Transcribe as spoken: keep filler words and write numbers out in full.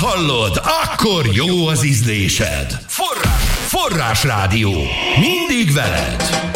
hallod, akkor jó az ízlésed. Forrás, Forrás Rádió. Mindig veled.